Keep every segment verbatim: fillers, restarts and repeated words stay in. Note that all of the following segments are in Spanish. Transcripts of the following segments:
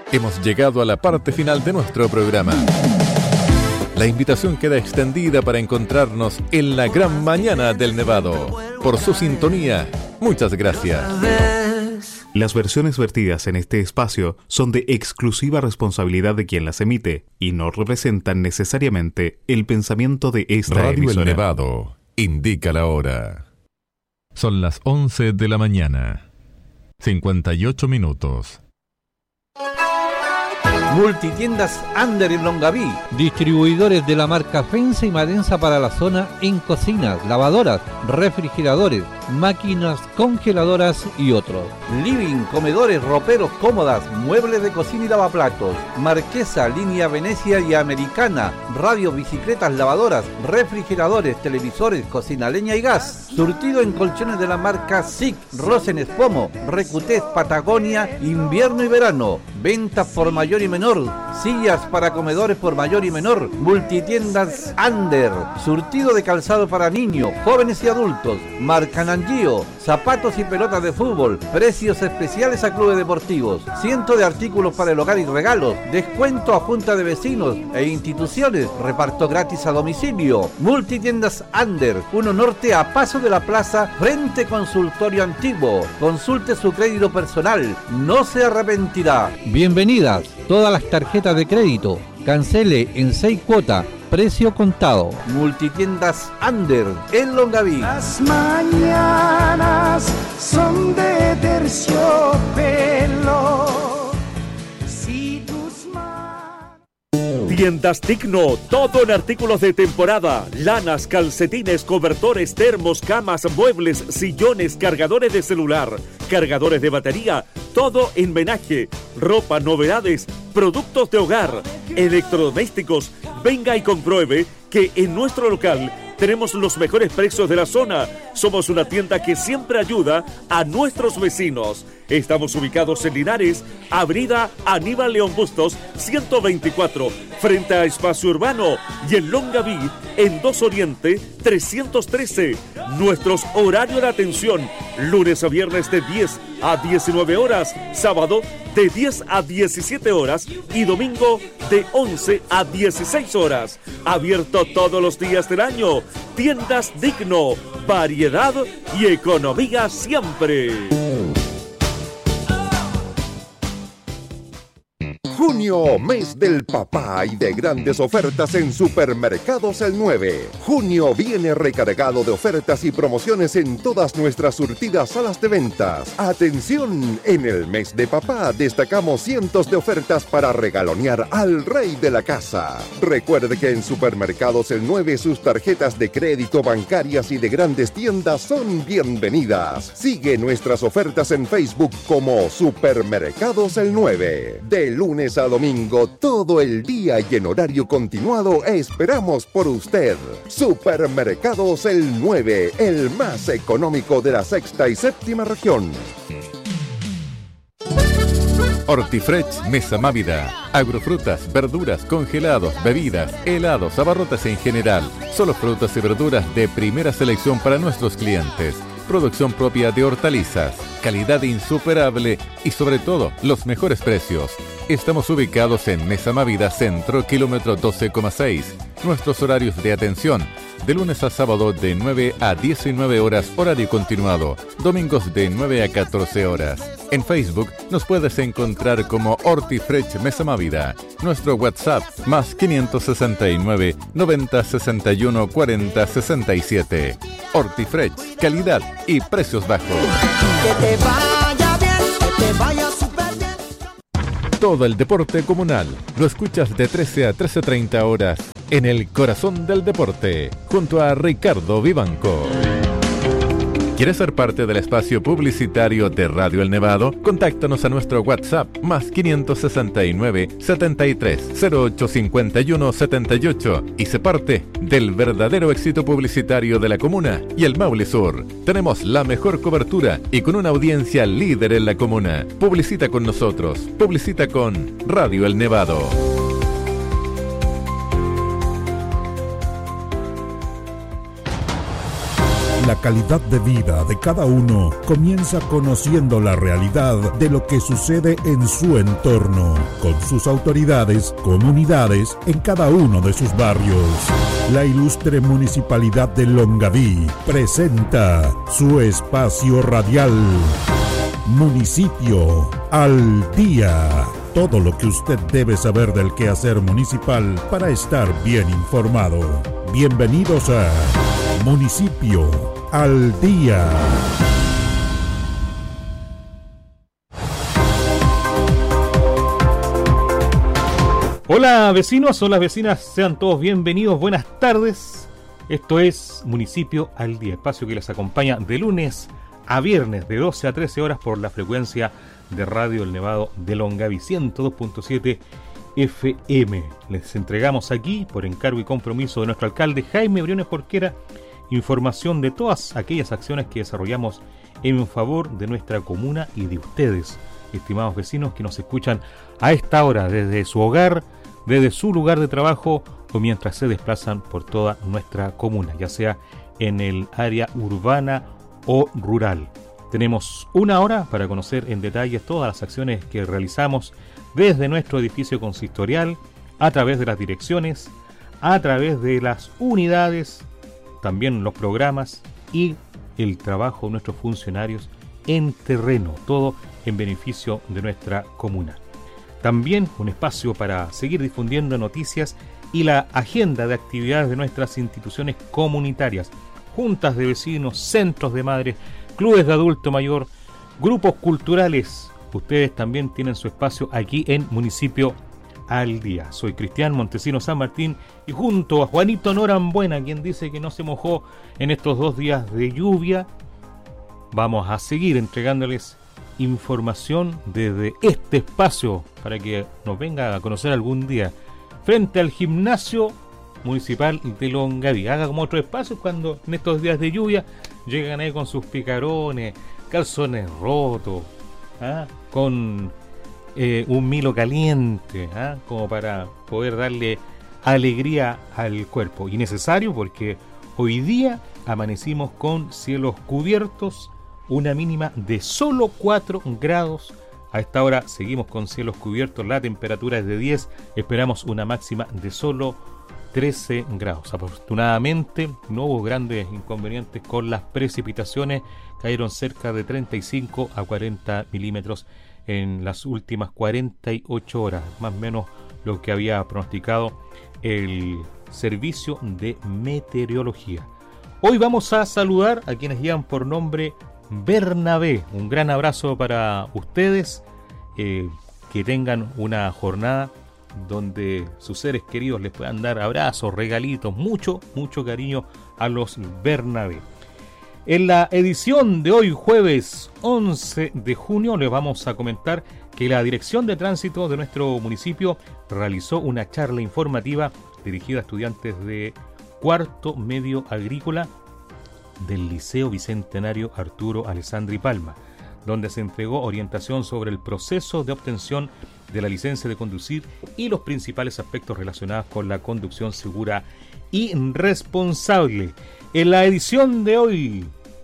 Hemos llegado a la parte final de nuestro programa. La invitación queda extendida para encontrarnos en la gran mañana del Nevado. Por su sintonía, muchas gracias. Las versiones vertidas en este espacio son de exclusiva responsabilidad de quien las emite y no representan necesariamente el pensamiento de esta Radio emisora. El Nevado indica la hora. Son las once de la mañana, cincuenta y ocho minutos. Multitiendas Ander en Longaví, distribuidores de la marca Fensa y Madensa para la zona en cocinas, lavadoras, refrigeradores, máquinas congeladoras y otros. Living, comedores, roperos, cómodas, muebles de cocina y lavaplatos. Marquesa, línea Venecia y Americana, radio, bicicletas, lavadoras, refrigeradores, televisores, cocina leña y gas. Surtido en colchones de la marca S I C, Rosen Espomo, Recutés, Patagonia, invierno y verano. Ventas por mayor y menor, sillas para comedores por mayor y menor. Multitiendas Ander, surtido de calzado para niños, jóvenes y adultos. Marca Nangio, zapatos y pelotas de fútbol, precios especiales a clubes deportivos, cientos de artículos para el hogar y regalos, descuento a junta de vecinos e instituciones, reparto gratis a domicilio. Multitiendas Ander, uno norte a paso de la plaza, frente consultorio antiguo. Consulte su crédito personal, no se arrepentirá. Bienvenidas todas las tarjetas de crédito, cancele en seis cuotas, precio contado. Multitiendas Ander en Longaví. Las mañanas son de terciopelo. Si tus manos... Tiendas Digno, todo en artículos de temporada, lanas, calcetines, cobertores, termos, camas, muebles, sillones, cargadores de celular, cargadores de batería, todo en menaje, ropa, novedades, productos de hogar, electrodomésticos. Venga y compruebe que en nuestro local tenemos los mejores precios de la zona. Somos una tienda que siempre ayuda a nuestros vecinos. Estamos ubicados en Linares, Avenida Aníbal León Bustos, ciento veinticuatro, frente a Espacio Urbano, y en Longaví, en Dos Oriente, trescientos trece. Nuestros horarios de atención, lunes a viernes de diez a diecinueve horas, sábado de diez a diecisiete horas y domingo de once a dieciséis horas. Abierto todos los días del año. Tiendas Digno, variedad y economía siempre. Junio, mes del papá y de grandes ofertas en Supermercados El nueve. Junio viene recargado de ofertas y promociones en todas nuestras surtidas salas de ventas. Atención, en el mes de papá destacamos cientos de ofertas para regalonear al rey de la casa. Recuerde que en Supermercados El nueve sus tarjetas de crédito, bancarias y de grandes tiendas son bienvenidas. Sigue nuestras ofertas en Facebook como Supermercados El nueve. De lunes a domingo, todo el día y en horario continuado, esperamos por usted. Supermercados El nueve, el más económico de la sexta y séptima región. Hortifresh Mesa Mávida. Agrofrutas, verduras, congelados, bebidas, helados, abarrotes en general. Solo frutas y verduras de primera selección para nuestros clientes. Producción propia de hortalizas, calidad insuperable y sobre todo los mejores precios. Estamos ubicados en Mesa Mávida Centro, kilómetro doce coma seis. Nuestros horarios de atención, de lunes a sábado de nueve a diecinueve horas, horario continuado. Domingos de nueve a catorce horas. En Facebook nos puedes encontrar como Hortifresh Mesa Mávida. Nuestro WhatsApp más quinientos sesenta y nueve, noventa, sesenta y uno, cuarenta, sesenta y siete. Hortifresh, calidad y precios bajos. Que te vaya bien, que te vaya súper bien. Todo el deporte comunal lo escuchas de trece a trece treinta horas en el corazón del deporte, junto a Ricardo Vivanco. ¿Quieres ser parte del espacio publicitario de Radio El Nevado? Contáctanos a nuestro WhatsApp más quinientos sesenta y nueve, setenta y tres, cero ocho cincuenta y uno, setenta y ocho y sé parte del verdadero éxito publicitario de la comuna y el Maule Sur. Tenemos la mejor cobertura y con una audiencia líder en la comuna. Publicita con nosotros. Publicita con Radio El Nevado. La calidad de vida de cada uno comienza conociendo la realidad de lo que sucede en su entorno, con sus autoridades, comunidades, en cada uno de sus barrios. La ilustre Municipalidad de Longaví presenta su espacio radial Municipio al Día. Todo lo que usted debe saber del quehacer municipal para estar bien informado. Bienvenidos a Municipio al Día. Hola vecinos, hola vecinas, sean todos bienvenidos, buenas tardes. Esto es Municipio al Día, espacio que les acompaña de lunes a viernes de doce a trece horas por la frecuencia de Radio El Nevado de Longaví, ciento dos punto siete F M. Les entregamos aquí, por encargo y compromiso de nuestro alcalde Jaime Briones Jorquera, información de todas aquellas acciones que desarrollamos en favor de nuestra comuna y de ustedes, estimados vecinos que nos escuchan a esta hora desde su hogar, desde su lugar de trabajo o mientras se desplazan por toda nuestra comuna, ya sea en el área urbana o rural. Tenemos una hora para conocer en detalle todas las acciones que realizamos desde nuestro edificio consistorial, a través de las direcciones, a través de las unidades, también los programas y el trabajo de nuestros funcionarios en terreno, todo en beneficio de nuestra comuna. También un espacio para seguir difundiendo noticias y la agenda de actividades de nuestras instituciones comunitarias, juntas de vecinos, centros de madres, clubes de adulto mayor, grupos culturales. Ustedes también tienen su espacio aquí en Municipio al Día. Soy Cristian Montesino San Martín y junto a Juanito Norambuena, quien dice que no se mojó en estos dos días de lluvia, vamos a seguir entregándoles información desde este espacio para que nos venga a conocer algún día frente al gimnasio municipal de Longaví. Haga como otros espacios cuando en estos días de lluvia llegan ahí con sus picarones, calzones rotos, ¿ah? con eh, un Milo caliente, ¿ah? como para poder darle alegría al cuerpo. Y necesario porque hoy día amanecimos con cielos cubiertos, una mínima de solo cuatro grados. A esta hora seguimos con cielos cubiertos, la temperatura es de diez, esperamos una máxima de solo trece grados. Afortunadamente no hubo grandes inconvenientes con las precipitaciones, cayeron cerca de treinta y cinco a cuarenta milímetros en las últimas cuarenta y ocho horas, más o menos lo que había pronosticado el Servicio de Meteorología. Hoy vamos a saludar a quienes llevan por nombre Bernabé. Un gran abrazo para ustedes, eh, que tengan una jornada donde sus seres queridos les puedan dar abrazos, regalitos, mucho, mucho cariño a los Bernabé. En la edición de hoy, jueves once de junio, les vamos a comentar que la Dirección de Tránsito de nuestro municipio realizó una charla informativa dirigida a estudiantes de cuarto medio agrícola del Liceo Bicentenario Arturo Alessandri Palma, donde se entregó orientación sobre el proceso de obtención de la licencia de conducir y los principales aspectos relacionados con la conducción segura y responsable. En la edición de hoy,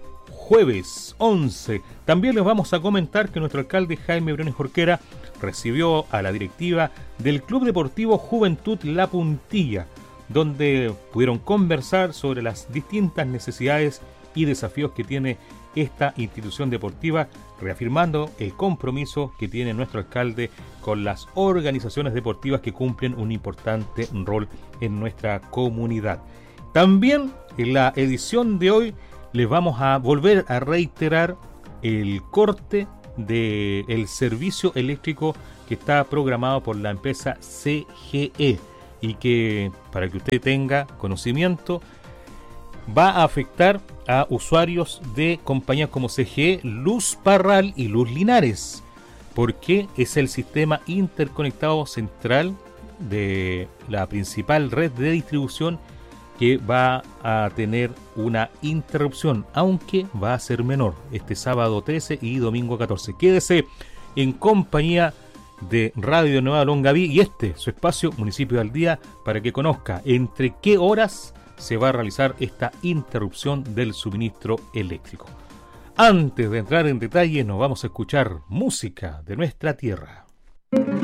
jueves once, también les vamos a comentar que nuestro alcalde Jaime Briones Jorquera recibió a la directiva del Club Deportivo Juventud La Puntilla, donde pudieron conversar sobre las distintas necesidades y desafíos que tiene esta institución deportiva, reafirmando el compromiso que tiene nuestro alcalde con las organizaciones deportivas que cumplen un importante rol en nuestra comunidad. También en la edición de hoy les vamos a volver a reiterar el corte del servicio eléctrico que está programado por la empresa C G E y que, para que usted tenga conocimiento, va a afectar a usuarios de compañías como C G E, Luz Parral y Luz Linares, porque es el sistema interconectado central de la principal red de distribución que va a tener una interrupción, aunque va a ser menor, este sábado trece y domingo catorce. Quédese en compañía de Radio Nueva Longaví y este, su espacio Municipio al Día, para que conozca entre qué horas se va a realizar esta interrupción del suministro eléctrico. Antes de entrar en detalle, nos vamos a escuchar música de nuestra tierra.